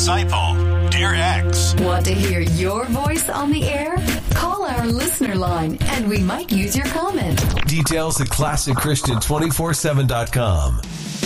disciple, dear ex. Want to hear your voice on the air? Call our listener line and we might use your comment. Details at ClassicChristian247.com.